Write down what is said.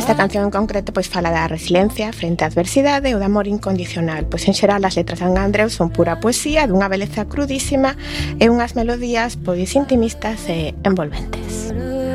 Esta canción en concreto pois fala da resiliencia frente á adversidade e o do amor incondicional. Pois en xeral as letras de Andreu son pura poesía dunha beleza crudísima e unhas melodías pois intimistas e envolventes.